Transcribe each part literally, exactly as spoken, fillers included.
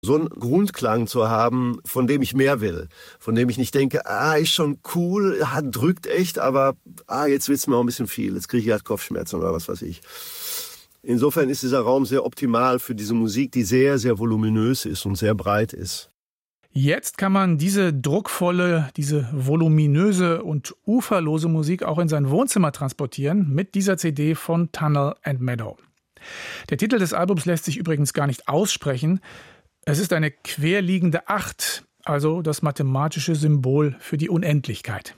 so einen Grundklang zu haben, von dem ich mehr will. Von dem ich nicht denke, ah, ist schon cool, hat, drückt echt, aber ah, jetzt wird's mir auch ein bisschen viel. Jetzt kriege ich halt Kopfschmerzen oder was weiß ich. Insofern ist dieser Raum sehr optimal für diese Musik, die sehr, sehr voluminös ist und sehr breit ist. Jetzt kann man diese druckvolle, diese voluminöse und uferlose Musik auch in sein Wohnzimmer transportieren mit dieser C D von Tunnel and Meadow. Der Titel des Albums lässt sich übrigens gar nicht aussprechen. Es ist eine querliegende Acht, also das mathematische Symbol für die Unendlichkeit.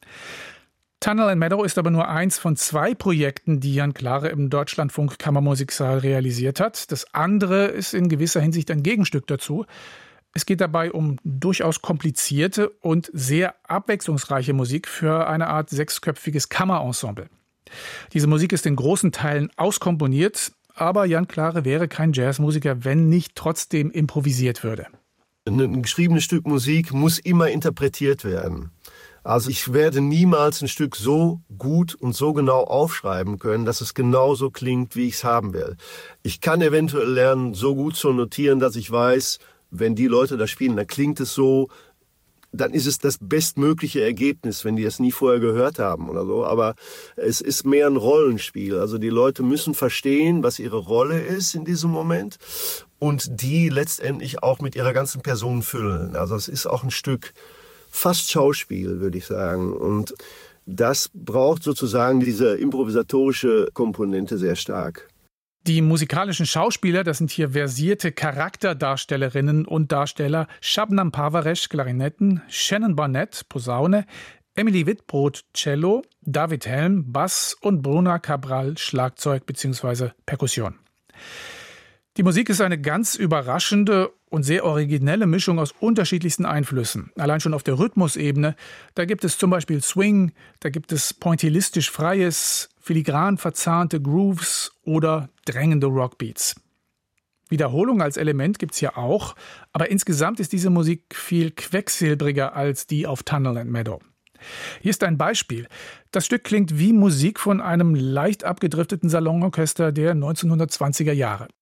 Tunnel and Meadow ist aber nur eins von zwei Projekten, die Jan Klare im Deutschlandfunk Kammermusiksaal realisiert hat. Das andere ist in gewisser Hinsicht ein Gegenstück dazu. Es geht dabei um durchaus komplizierte und sehr abwechslungsreiche Musik für eine Art sechsköpfiges Kammerensemble. Diese Musik ist in großen Teilen auskomponiert, aber Jan Klare wäre kein Jazzmusiker, wenn nicht trotzdem improvisiert würde. Ein geschriebenes Stück Musik muss immer interpretiert werden. Also ich werde niemals ein Stück so gut und so genau aufschreiben können, dass es genauso klingt, wie ich es haben will. Ich kann eventuell lernen, so gut zu notieren, dass ich weiß, wenn die Leute das spielen, dann klingt es so, dann ist es das bestmögliche Ergebnis, wenn die es nie vorher gehört haben oder so. Aber es ist mehr ein Rollenspiel. Also die Leute müssen verstehen, was ihre Rolle ist in diesem Moment und die letztendlich auch mit ihrer ganzen Person füllen. Also es ist auch ein Stück fast Schauspiel, würde ich sagen. Und das braucht sozusagen diese improvisatorische Komponente sehr stark. Die musikalischen Schauspieler, das sind hier versierte Charakterdarstellerinnen und Darsteller: Shabnam Parvaresh, Klarinetten, Shannon Barnett, Posaune, Emily Wittbrod, Cello, David Helm, Bass und Bruna Cabral, Schlagzeug bzw. Perkussion. Die Musik ist eine ganz überraschende und sehr originelle Mischung aus unterschiedlichsten Einflüssen. Allein schon auf der Rhythmusebene, da gibt es zum Beispiel Swing, da gibt es pointillistisch Freies, filigran verzahnte Grooves oder drängende Rockbeats. Wiederholung als Element gibt's ja auch, aber insgesamt ist diese Musik viel quecksilbriger als die auf Tunnel and Meadow. Hier ist ein Beispiel. Das Stück klingt wie Musik von einem leicht abgedrifteten Salonorchester der neunzehnhundertzwanziger Jahre.